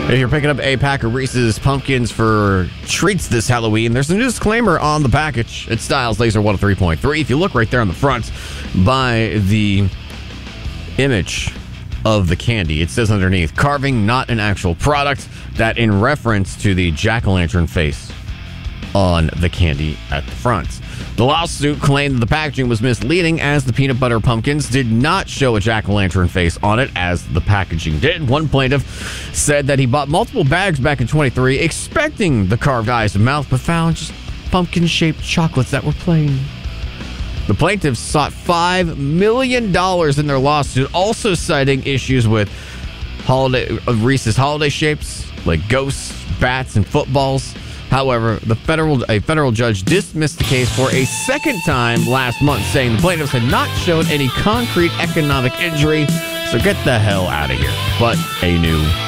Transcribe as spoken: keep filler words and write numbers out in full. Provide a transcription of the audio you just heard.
If you're picking up a pack of Reese's Pumpkins for treats this Halloween, there's a disclaimer on the package. It's Styles Laser one oh three point three. If you look right there on the front by the image of the candy, it says underneath, carving, not an actual product, that in reference to the jack-o'-lantern face on the candy at the front. The lawsuit claimed that the packaging was misleading as the peanut butter pumpkins did not show a jack-o'-lantern face on it as the packaging did. One plaintiff said that he bought multiple bags back in twenty-three expecting the carved eyes and mouth, but found just pumpkin-shaped chocolates that were plain. The plaintiffs sought five million dollars in their lawsuit, also citing issues with holiday uh, Reese's holiday shapes like ghosts, bats, and footballs. However, the federal a federal judge dismissed the case for a second time last month, saying the plaintiffs had not shown any concrete economic injury, so get the hell out of here. But a new